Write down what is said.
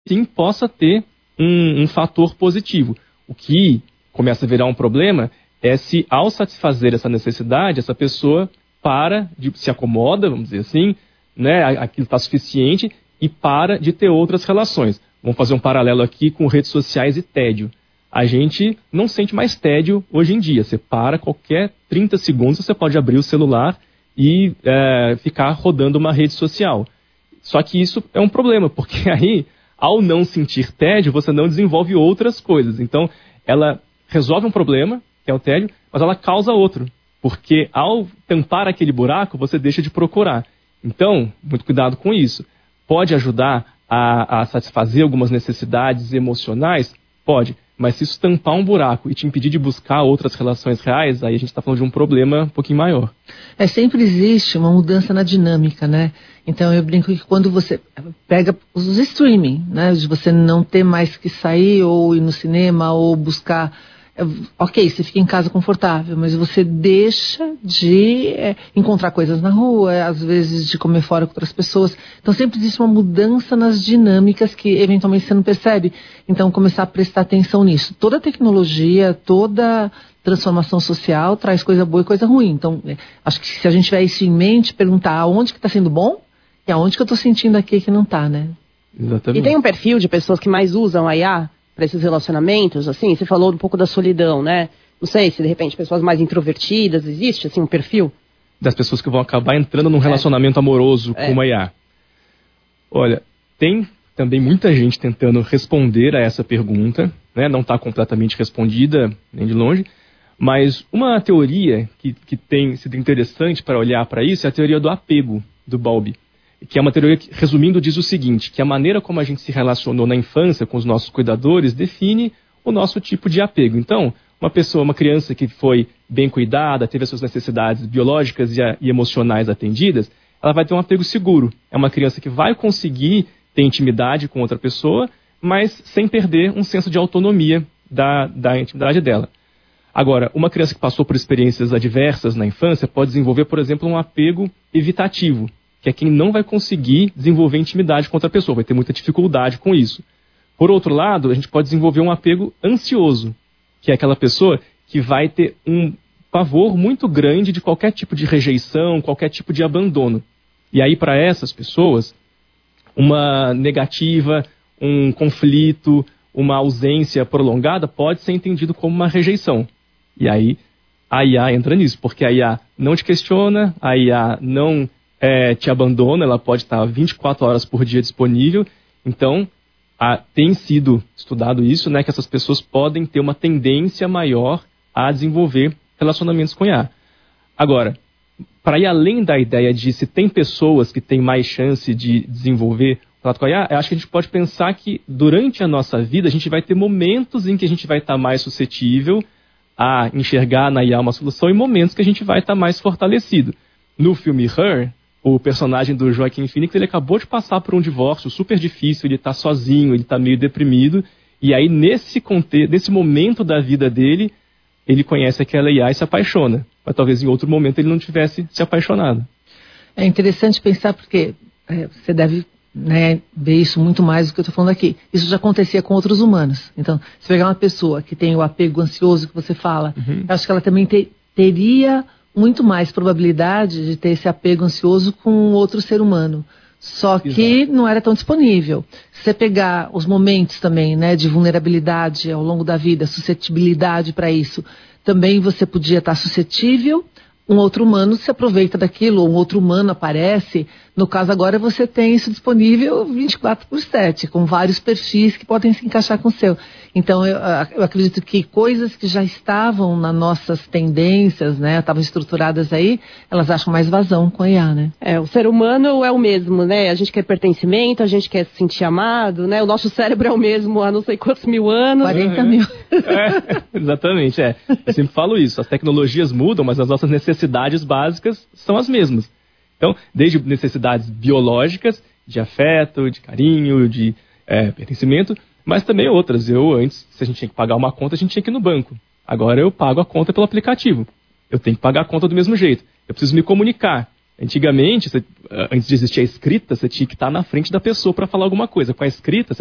sim possa ter um fator positivo. O que começa a virar um problema é se, ao satisfazer essa necessidade, essa pessoa se acomoda, vamos dizer assim, né, aquilo está suficiente e para de ter outras relações. Vamos fazer um paralelo aqui com redes sociais e tédio. A gente não sente mais tédio hoje em dia. Você para qualquer 30 segundos, você pode abrir o celular e ficar rodando uma rede social. Só que isso é um problema, porque aí, ao não sentir tédio, você não desenvolve outras coisas. Então, ela resolve um problema, que é o tédio, mas ela causa outro. Porque ao tampar aquele buraco, você deixa de procurar. Então, muito cuidado com isso. Pode ajudar a satisfazer algumas necessidades emocionais? Pode. Mas se isso tampar um buraco e te impedir de buscar outras relações reais, aí a gente está falando de um problema um pouquinho maior. Sempre existe uma mudança na dinâmica, né? Então eu brinco que quando você pega os streaming, né? De você não ter mais que sair ou ir no cinema ou buscar... Ok, você fica em casa confortável, mas você deixa de encontrar coisas na rua, às vezes de comer fora com outras pessoas. Então sempre existe uma mudança nas dinâmicas que eventualmente você não percebe. Então começar a prestar atenção nisso. Toda tecnologia, toda transformação social traz coisa boa e coisa ruim. Então acho que se a gente tiver isso em mente, perguntar aonde que está sendo bom e aonde que eu estou sentindo aqui que não está, né? Exatamente. E tem um perfil de pessoas que mais usam a IA para esses relacionamentos, assim, você falou um pouco da solidão, né? Não sei se de repente pessoas mais introvertidas, existe assim um perfil? Das pessoas que vão acabar entrando num relacionamento amoroso com uma IA. Olha, tem também muita gente tentando responder a essa pergunta, né? Não está completamente respondida, nem de longe, mas uma teoria que tem sido interessante para olhar para isso é a teoria do apego, do Bowlby. Que é uma teoria que, resumindo, diz o seguinte, que a maneira como a gente se relacionou na infância com os nossos cuidadores define o nosso tipo de apego. Então, uma criança que foi bem cuidada, teve as suas necessidades biológicas e emocionais atendidas, ela vai ter um apego seguro. É uma criança que vai conseguir ter intimidade com outra pessoa, mas sem perder um senso de autonomia da intimidade dela. Agora, uma criança que passou por experiências adversas na infância pode desenvolver, por exemplo, um apego evitativo, que é quem não vai conseguir desenvolver intimidade com outra pessoa, vai ter muita dificuldade com isso. Por outro lado, a gente pode desenvolver um apego ansioso, que é aquela pessoa que vai ter um pavor muito grande de qualquer tipo de rejeição, qualquer tipo de abandono. E aí, para essas pessoas, uma negativa, um conflito, uma ausência prolongada pode ser entendido como uma rejeição. E aí, a IA entra nisso, porque a IA não te questiona, a IA não te abandona, ela pode estar 24 horas por dia disponível. Então, tem sido estudado isso, né, que essas pessoas podem ter uma tendência maior a desenvolver relacionamentos com IA. Agora, para ir além da ideia de se tem pessoas que têm mais chance de desenvolver contato com a IA, eu acho que a gente pode pensar que durante a nossa vida a gente vai ter momentos em que a gente vai estar mais suscetível a enxergar na IA uma solução e momentos que a gente vai estar mais fortalecido. No filme Her, o personagem do Joaquin Phoenix, ele acabou de passar por um divórcio super difícil, ele está sozinho, ele está meio deprimido, e aí nesse momento da vida dele, ele conhece aquela IA e se apaixona. Mas talvez em outro momento ele não tivesse se apaixonado. É interessante pensar porque você deve ver isso muito mais do que eu estou falando aqui. Isso já acontecia com outros humanos. Então, se pegar uma pessoa que tem o apego ansioso que você fala, eu acho que ela também teria muito mais probabilidade de ter esse apego ansioso com outro ser humano. Só que não era tão disponível. Se você pegar os momentos também, né, de vulnerabilidade ao longo da vida, suscetibilidade para isso, também você podia estar suscetível, um outro humano se aproveita daquilo, um outro humano aparece. No caso agora você tem isso disponível 24/7, com vários perfis que podem se encaixar com o seu. Então eu acredito que coisas que já estavam nas nossas tendências, né, estavam estruturadas aí, elas acham mais vazão com a IA, né? O ser humano é o mesmo, né? A gente quer pertencimento, a gente quer se sentir amado, né? O nosso cérebro é o mesmo há não sei quantos mil anos. 40 mil. Exatamente, Eu sempre falo isso, as tecnologias mudam, mas as nossas necessidades básicas são as mesmas. Então, desde necessidades biológicas, de afeto, de carinho, de pertencimento, mas também outras. Antes, se a gente tinha que pagar uma conta, a gente tinha que ir no banco. Agora eu pago a conta pelo aplicativo. Eu tenho que pagar a conta do mesmo jeito. Eu preciso me comunicar. Antigamente, antes de existir a escrita, você tinha que estar na frente da pessoa para falar alguma coisa. Com a escrita,